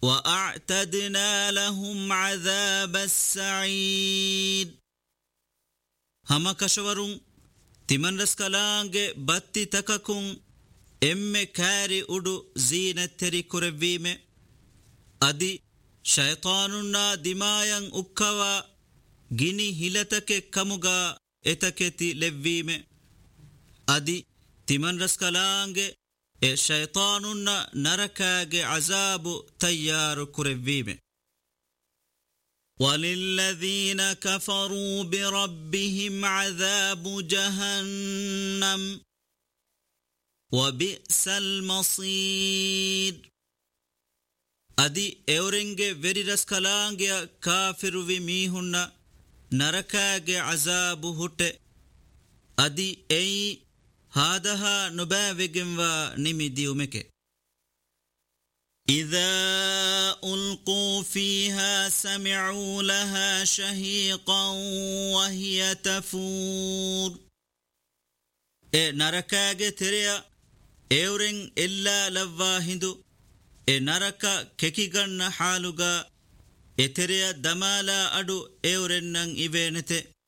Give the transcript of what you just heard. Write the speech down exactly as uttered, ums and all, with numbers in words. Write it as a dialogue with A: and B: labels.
A: وأعتدنا لهم عذاب السعيد هم كشورون تمن رسكلانge باتي تككون emme kari udu zeenatteri kurevime adi shaytanunna dimayan ukkawa gini hilatake kamuga etaketi levvime adi timan raskalange e shaytanunna narakage azabu tayyaru kurevime walilladhina kafaru birabbihim azabu jahannam وبئس المصير أدي أورنج فيريرس كلانجيا كافر وميهن نركاج عذاب هت أدي أي هذا نباوجن ونمديومك إذا ألقوا فيها سمعوا لها شهيقا وهي تفور إيه نركاج تريا Euren illa lavva hindu e naraka kekiganna haluga etereya damala adu euren nan ivenete